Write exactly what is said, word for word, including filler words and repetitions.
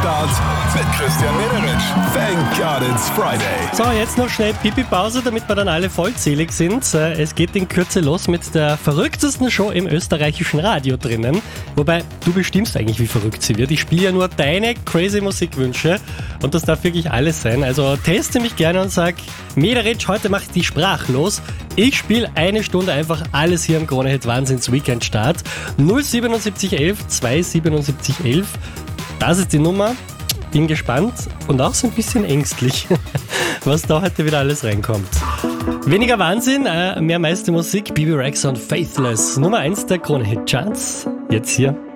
Wochenstart mit Christian Mederich. Thank God it's Friday. So, jetzt noch schnell Pipi-Pause, damit wir dann alle vollzählig sind. Es geht in Kürze los mit der verrücktesten Show im österreichischen Radio drinnen. Wobei, du bestimmst eigentlich, wie verrückt sie wird. Ich spiele ja nur deine crazy Musikwünsche und das darf wirklich alles sein. Also teste mich gerne und sag, Mederich, heute mach ich die sprachlos. Ich spiele eine Stunde einfach alles hier im Krone-Hit Wahnsinns Weekend Start. null siebenundsiebzig elf zweihundertsiebenundsiebzig elf. Das ist die Nummer. Bin gespannt und auch so ein bisschen ängstlich, was da heute wieder alles reinkommt. Weniger Wahnsinn, äh, mehr meiste Musik. Bibi Rexa und Faithless. Nummer eins der Krone-Hit Charts. Jetzt hier.